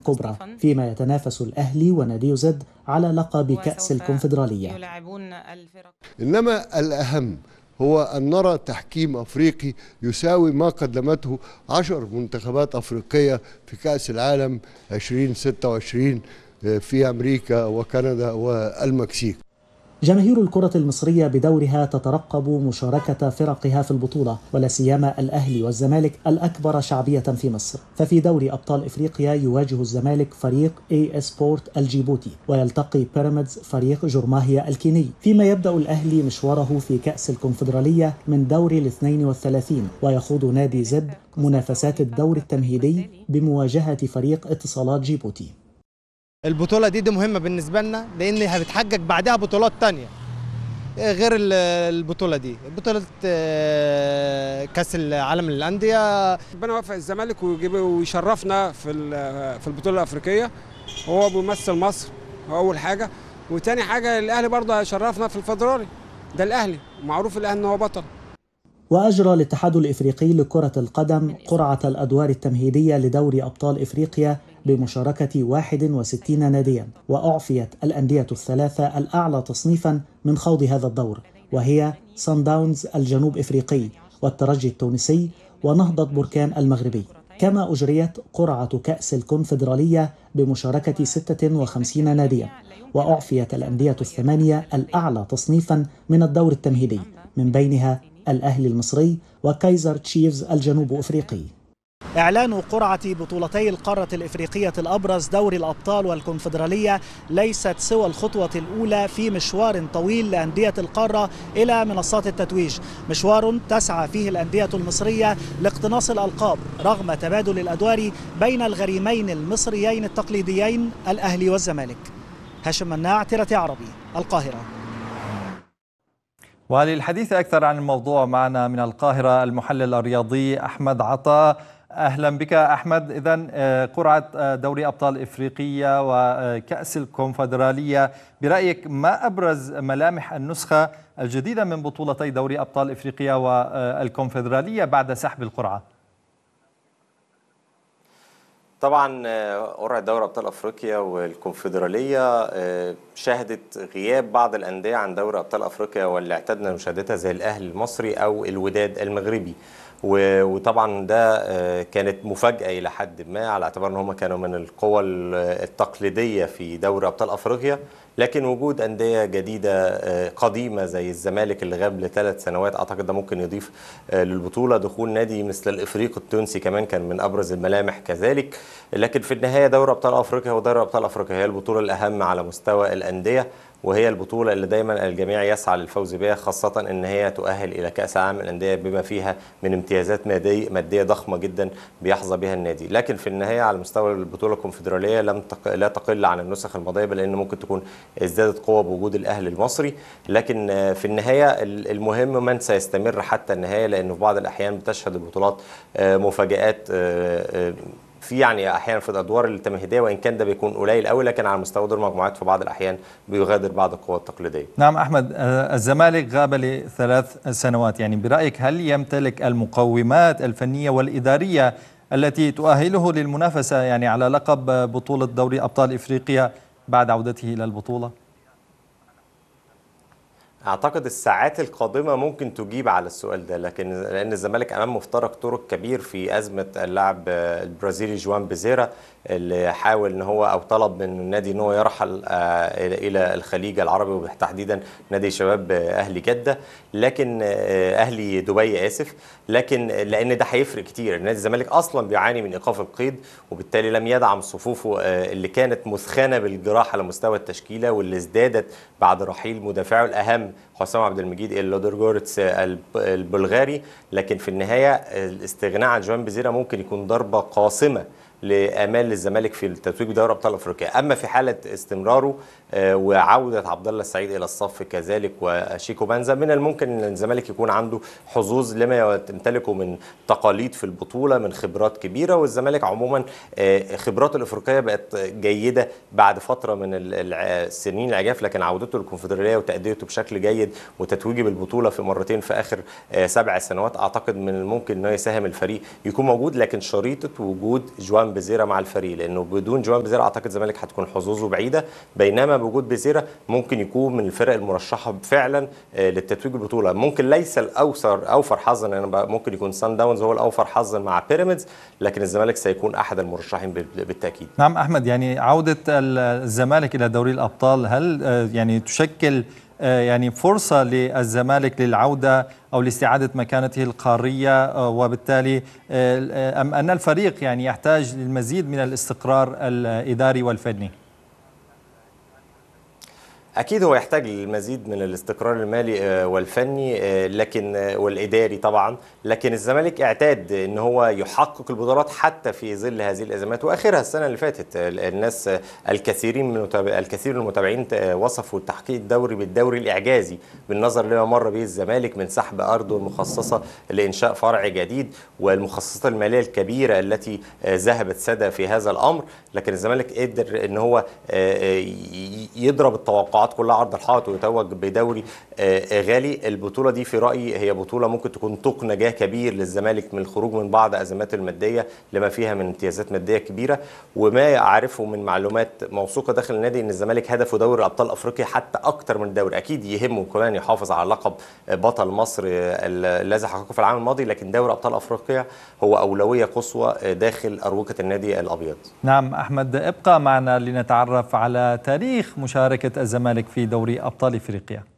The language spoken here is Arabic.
كبرى، فيما يتنافس الأهلي ونادي زد على لقب كأس الكونفدرالية. إنما الأهم هو أن نرى تحكيم أفريقي يساوي ما قدمته 10 منتخبات أفريقية في كأس العالم 2026 في أمريكا وكندا والمكسيك. جماهير الكرة المصرية بدورها تترقب مشاركة فرقها في البطولة، ولا سيما الأهلي والزمالك الأكبر شعبية في مصر. ففي دوري أبطال إفريقيا يواجه الزمالك فريق AS سبورت الجيبوتي، ويلتقي بيراميدز فريق جرماهيا الكيني، فيما يبدأ الأهلي مشواره في كأس الكونفدرالية من دور 32، ويخوض نادي زد منافسات الدور التمهيدي بمواجهة فريق اتصالات جيبوتي. البطولة دي مهمة بالنسبة لنا، لأن هتحقق بعدها بطولات تانية غير البطولة دي، بطولة كأس العالم للأندية. ربنا يوفق الزمالك ويشرفنا في البطولة الأفريقية، هو بيمثل مصر أول حاجة، وتاني حاجة الأهلي برضه هيشرفنا في الفدرالي، ده الأهلي معروف الأهلي إن هو بطل. وأجرى الاتحاد الإفريقي لكرة القدم قرعة الأدوار التمهيدية لدوري أبطال إفريقيا بمشاركة 61 ناديا، وأعفيت الأندية الثلاثة الأعلى تصنيفا من خوض هذا الدور، وهي صن داونز الجنوب إفريقي، والترجي التونسي، ونهضة بركان المغربي. كما أجريت قرعة كأس الكونفدرالية بمشاركة 56 ناديا، وأعفيت الأندية الثمانية الأعلى تصنيفا من الدور التمهيدي، من بينها الأهلي المصري وكايزر تشيفز الجنوب أفريقي. إعلان قرعة بطولتي القارة الإفريقية الأبرز دوري الأبطال والكونفدرالية ليست سوى الخطوة الأولى في مشوار طويل لأندية القارة إلى منصات التتويج، مشوار تسعى فيه الأندية المصرية لاقتناص الألقاب رغم تبادل الأدوار بين الغريمين المصريين التقليديين الأهلي والزمالك. هاشم مناع، تيرتي عربي، القاهرة. وللحديث أكثر عن الموضوع معنا من القاهرة المحلل الرياضي أحمد عطاء. أهلا بك أحمد. إذن قرعة دوري أبطال إفريقيا وكأس الكونفدرالية، برأيك ما أبرز ملامح النسخة الجديدة من بطولتي دوري أبطال إفريقيا والكونفدرالية بعد سحب القرعة؟ طبعا قرعة دوري أبطال أفريقيا والكونفدرالية شهدت غياب بعض الأندية عن دوري أبطال أفريقيا واللي اعتدنا مشاهدتها زي الأهلي المصري أو الوداد المغربي، وطبعا ده كانت مفاجأة إلى حد ما على اعتبار أن هم كانوا من القوى التقليدية في دوري أبطال أفريقيا، لكن وجود أندية جديدة قديمة زي الزمالك اللي غاب ل3 سنوات أعتقد ده ممكن يضيف للبطولة. دخول نادي مثل الإفريقي التونسي كمان كان من أبرز الملامح كذلك. لكن في النهاية دوري أبطال أفريقيا ودوري أبطال أفريقيا هي البطولة الأهم على مستوى الأندية، وهي البطولة اللي دايما الجميع يسعى للفوز بها، خاصة ان هي تؤهل الى كأس العالم للأندية بما فيها من امتيازات مادية ضخمة جدا بيحظى بها النادي. لكن في النهاية على مستوى البطولة الكونفدرالية لا تقل عن النسخ الماضية، بل ان ممكن تكون ازدادت قوة بوجود الأهلي المصري. لكن في النهاية المهم من سيستمر حتى النهاية، لانه في بعض الأحيان بتشهد البطولات مفاجآت في احيانا في الادوار التمهيديه، وان كان ده بيكون قليل قوي، لكن على مستوى دور المجموعات في بعض الاحيان بيغادر بعض القوى التقليديه. نعم احمد، الزمالك غاب ل3 سنوات، برايك هل يمتلك المقومات الفنيه والاداريه التي تؤهله للمنافسه على لقب بطوله دوري ابطال افريقيا بعد عودته الى البطوله؟ اعتقد الساعات القادمه ممكن تجيب على السؤال ده، لان الزمالك امام مفترق طرق كبير في ازمه اللاعب البرازيلي جوان بيزيرا اللي حاول ان هو او طلب من النادي ان هو يرحل الى الخليج العربي وتحديدا نادي شباب اهلي جده، لكن اهلي دبي اسف، لكن لان ده هيفرق كتير. نادي الزمالك اصلا بيعاني من ايقاف القيد، وبالتالي لم يدعم صفوفه اللي كانت مثخنه بالجراح على مستوى التشكيله، واللي ازدادت بعد رحيل مدافعه الاهم حسام عبد المجيد اللودرجورتس البلغاري. لكن في النهايه الاستغناء عن جوان بيزيرا ممكن يكون ضربه قاصمه لامال الزمالك في التتويج بدوري ابطال افريقيا. اما في حاله استمراره وعوده عبد الله السعيد الى الصف كذلك وشيكو بانزا، من الممكن ان الزمالك يكون عنده حظوظ لما تمتلكه من تقاليد في البطوله، من خبرات كبيره. والزمالك عموما خبراته الافريقيه بقت جيده بعد فتره من السنين العجاف، لكن عودته للكونفدراليه وتاديته بشكل جيد وتتويجه بالبطوله في مرتين في اخر 7 سنوات اعتقد من الممكن انه يساهم الفريق يكون موجود. لكن شريطه وجود جوان جوان بيزيرا مع الفريق، لانه بدون جوان بيزيرا اعتقد الزمالك هتكون حظوظه بعيده، بينما بوجود بيزيرا ممكن يكون من الفرق المرشحه فعلا للتتويج بالبطوله. ممكن ليس اوفر حظا، يعني ممكن يكون سان داونز هو الاوفر حظا مع بيراميدز، لكن الزمالك سيكون احد المرشحين بالتاكيد. نعم احمد، يعني عوده الزمالك الى دوري الابطال هل يعني تشكل يعني فرصة للزمالك للعودة أو لاستعادة مكانته القارية، وبالتالي أم أن الفريق يعني يحتاج للمزيد من الاستقرار الإداري والفني؟ أكيد هو يحتاج للمزيد من الاستقرار المالي والفني والإداري طبعا، لكن الزمالك اعتاد أن هو يحقق البطولات حتى في ظل هذه الأزمات، وآخرها السنة اللي فاتت الناس الكثير من المتابعين وصفوا التحقيق الدوري بالدوري الإعجازي بالنظر لما مر به الزمالك من سحب أرضه المخصصة لإنشاء فرع جديد والمخصصات المالية الكبيرة التي ذهبت سدى في هذا الأمر، لكن الزمالك قدر أن هو يضرب التوقعات كلها عرض الحائط ويتوج بدوري غالي. البطوله دي في رايي هي بطوله ممكن تكون طوق نجاه كبير للزمالك من الخروج من بعض ازمات الماديه لما فيها من امتيازات ماديه كبيره، وما اعرفه من معلومات موثوقه داخل النادي ان الزمالك هدفه دوري ابطال افريقيا حتى اكتر من الدوري. اكيد يهمه كمان يحافظ على لقب بطل مصر الذي حققه في العام الماضي، لكن دوري ابطال افريقيا هو اولويه قصوى داخل اروقه النادي الابيض. نعم احمد، ابقى معنا لنتعرف على تاريخ مشاركه الزمالك في دوري أبطال إفريقيا.